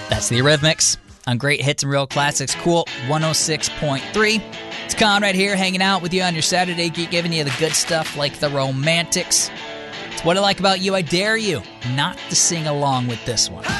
That's the Eurythmics on Great Hits and Real Classics. Cool 106.3. It's Conrad here hanging out with you on your Saturday, giving you the good stuff like the Romantics. It's What I Like About You. I dare you not to sing along with this one.